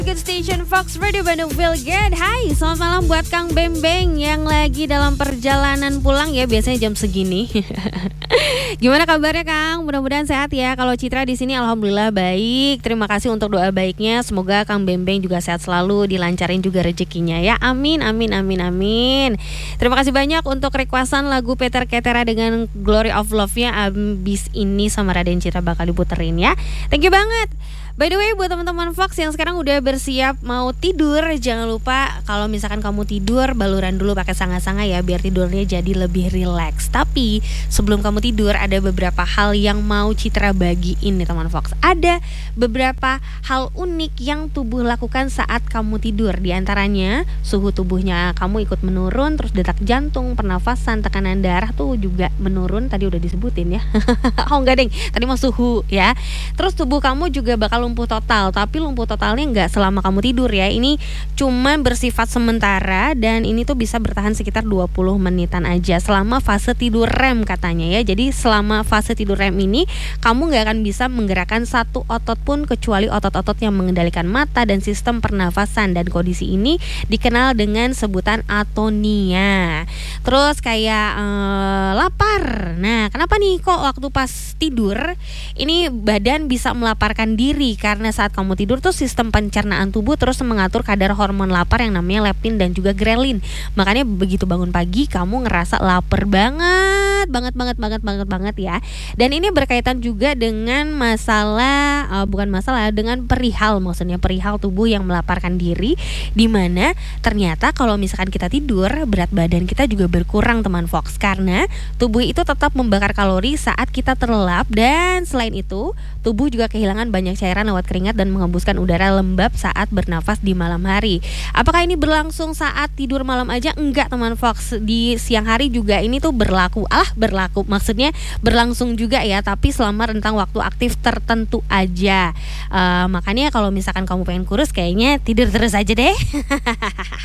Good Station Fox Radio Bandung Feel Good. Hai, selamat malam buat Kang Bembeng yang lagi dalam perjalanan pulang ya, biasanya jam segini. Gimana kabarnya Kang? Mudah-mudahan sehat ya. Kalau Citra di sini alhamdulillah baik. Terima kasih untuk doa baiknya. Semoga Kang Bembeng juga sehat selalu, dilancarin juga rezekinya ya. Amin, amin, amin, amin. Terima kasih banyak untuk requestan lagu Peter Ketera dengan Glory of Love-nya. Abis ini sama Raden Citra bakal diputerin ya. Thank you banget. By the way, buat teman-teman Fox yang sekarang udah bersiap mau tidur, jangan lupa kalau misalkan kamu tidur, baluran dulu pakai sanga-sanga ya, biar tidurnya jadi lebih rileks. Tapi sebelum kamu tidur, ada beberapa hal yang mau Citra bagiin nih teman Fox. Ada beberapa hal unik yang tubuh lakukan saat kamu tidur. Di antaranya suhu tubuhnya kamu ikut menurun, terus detak jantung, pernafasan, tekanan darah tuh juga menurun. Tadi udah disebutin ya. Oh enggak deng, tadi mau suhu ya. Terus tubuh kamu juga bakal lumpuh total, tapi lumpuh totalnya nggak selama kamu tidur ya. Ini cuma bersifat sementara dan ini tuh bisa bertahan sekitar 20 menitan aja selama fase tidur REM katanya ya. Jadi selama fase tidur REM ini kamu nggak akan bisa menggerakkan satu otot pun kecuali otot-otot yang mengendalikan mata dan sistem pernafasan, dan kondisi ini dikenal dengan sebutan atonia. Terus kayak lapar. Nah, kenapa nih kok waktu pas tidur ini badan bisa melaparkan diri? Karena saat kamu tidur tuh sistem pencernaan tubuh terus mengatur kadar hormon lapar yang namanya leptin dan juga grelin. Makanya begitu bangun pagi kamu ngerasa lapar banget ya. Dan ini berkaitan juga dengan dengan perihal, maksudnya perihal tubuh yang melaparkan diri, di mana ternyata kalau misalkan kita tidur, berat badan kita juga berkurang teman Fox, karena tubuh itu tetap membakar kalori saat kita terlelap, dan selain itu tubuh juga kehilangan banyak cairan lewat keringat dan menghembuskan udara lembab saat bernafas di malam hari. Apakah ini berlangsung saat tidur malam aja? Enggak teman Fox, di siang hari juga ini tuh berlaku. Maksudnya berlangsung juga ya, tapi selama rentang waktu aktif tertentu aja. Makanya kalau misalkan kamu pengen kurus, kayaknya tidur terus aja deh.